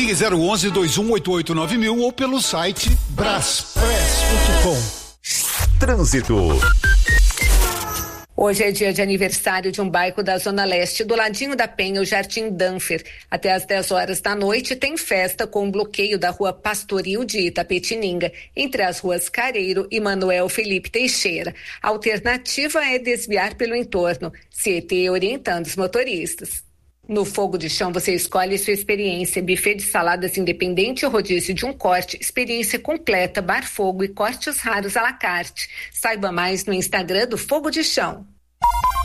Ligue 011-2188-9000 ou pelo site braspress.com. Trânsito. Hoje é dia de aniversário de um bairro da Zona Leste, do ladinho da Penha, o Jardim Danfer. Até às 10 horas da noite tem festa com o bloqueio da Rua Pastoril de Itapetininga, entre as ruas Careiro e Manuel Felipe Teixeira. A alternativa é desviar pelo entorno, CET orientando os motoristas. No Fogo de Chão você escolhe sua experiência, buffet de saladas independente ou rodízio de um corte, experiência completa, bar fogo e cortes raros à la carte. Saiba mais no Instagram do Fogo de Chão.